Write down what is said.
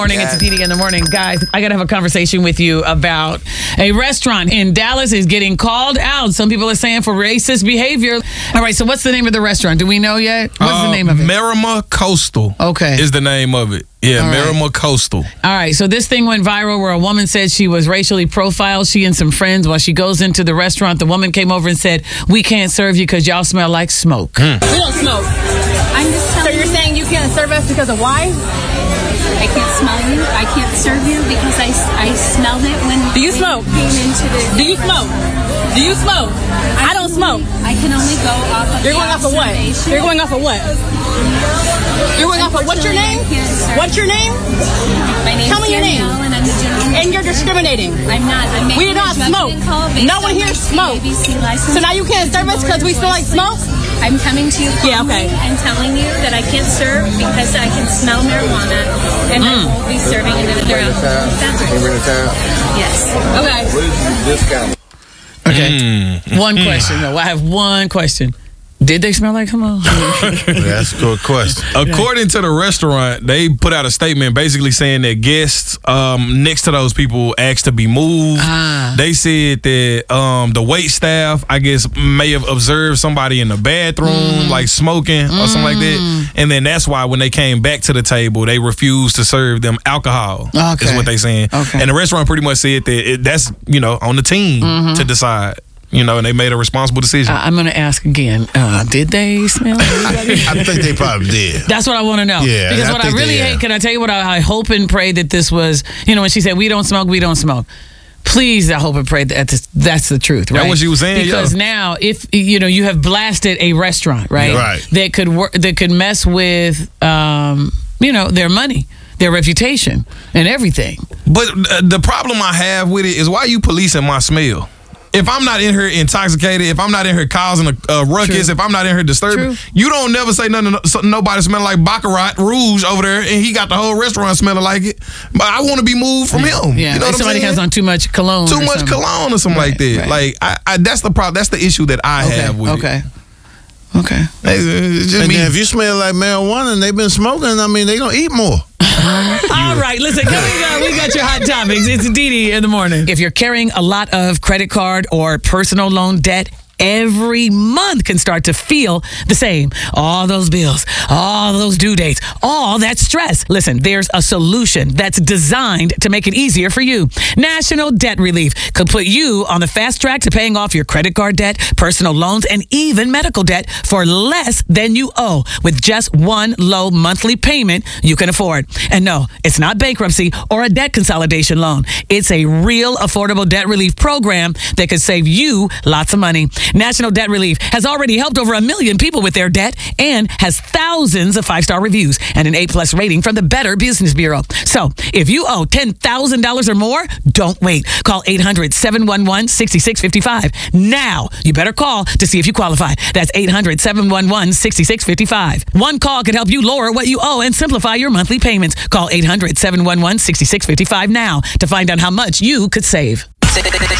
Morning, it's Didi in the morning. Guys, I got to have a conversation with you about a restaurant in Dallas is getting called out. Some people are saying for racist behavior. All right, so what's the name of the restaurant? Do we know yet? What's the name of it? Merrimack Coastal. Okay. Is the name of it. Yeah, Merrimack Coastal. All right, so this thing went viral where a woman said she was racially profiled, she and some friends. While she goes into the restaurant, the woman came over and said, "We can't serve you because y'all smell like smoke." We don't smoke. I'm just telling So you're saying you can't serve us because of why? I can't smell you. I can't serve you because I smelled it when Do you smoke? came into the Do you smoke? Do you smoke? I don't smoke. I can only go off of You're the going off of what? observation. You're going off of what? You're going off of what's your name? Unfortunately, I can't serve What's your name? My name's Tell me your name. Danielle, and I'm the general. And you're discriminating. I'm not. I'm making We do not a smoke. judgment call based No one on here my smokes. CABC license. So now you can't serve us because we smell like smoke? I'm coming to you Yeah, okay. and telling you that I can't serve because I can smell marijuana and I won't be serving it in their alcohol. Yes. Okay. Okay. One question, though. I have one question. Did they smell like hummus? That's a good question. According to the restaurant, they put out a statement basically saying that guests next to those people asked to be moved. They said that the wait staff, I guess, may have observed somebody in the bathroom, like smoking or something like that. And then that's why when they came back to the table, they refused to serve them alcohol, is what they saying. Okay. And the restaurant pretty much said that that's, on the team to decide. And they made a responsible decision. I'm going to ask again. Did they smell? I think they probably did. That's what I want to know. Yeah, because I what I think really they, hate, can I tell you what I hope and pray that this was, when she said, we don't smoke. Please, I hope and pray that that's the truth, right? That's what she was saying, Because now, if, you have blasted a restaurant, right? Right. That could work, that could mess with, their money, their reputation, and everything. But the problem I have with it is why you policing my smell? If I'm not in here intoxicated, if I'm not in here causing a ruckus, if I'm not in here disturbing, you don't never say nothing to nobody smelling like Baccarat Rouge over there, and he got the whole restaurant smelling like it. But I want to be moved from him. Yeah, You know what somebody I'm saying? has on too much cologne. Too much cologne or something like that. Right. Like I that's the problem. That's the issue that I have with it. Okay. It's just And me. then if you smell like marijuana and they've been smoking, they gonna eat more. All right, listen, coming up, we got your hot topics. It's Didi in the morning. If you're carrying a lot of credit card or personal loan debt, every month can start to feel the same. All those bills, all those due dates, all that stress. Listen, there's a solution that's designed to make it easier for you. National Debt Relief could put you on the fast track to paying off your credit card debt, personal loans, and even medical debt for less than you owe with just one low monthly payment you can afford. And no, it's not bankruptcy or a debt consolidation loan. It's a real affordable debt relief program that could save you lots of money. National Debt Relief has already helped over 1 million people with their debt and has thousands of 5-star reviews and an A+ rating from the Better Business Bureau. So if you owe $10,000 or more, don't wait. Call 800-711-6655. Now, you better call to see if you qualify. That's 800-711-6655. One call could help you lower what you owe and simplify your monthly payments. Call 800-711-6655 now to find out how much you could save.